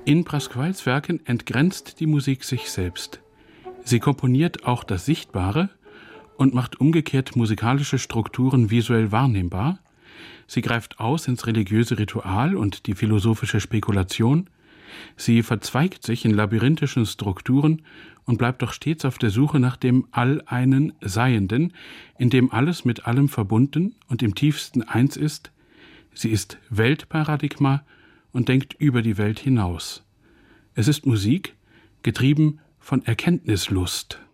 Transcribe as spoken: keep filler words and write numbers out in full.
In Pasquals Werken entgrenzt die Musik sich selbst. Sie komponiert auch das Sichtbare und macht umgekehrt musikalische Strukturen visuell wahrnehmbar. Sie greift aus ins religiöse Ritual und die philosophische Spekulation. Sie verzweigt sich in labyrinthischen Strukturen und bleibt doch stets auf der Suche nach dem All-einen Seienden, in dem alles mit allem verbunden und im tiefsten eins ist. Sie ist Weltparadigma und denkt über die Welt hinaus. Es ist Musik, getrieben von Erkenntnislust.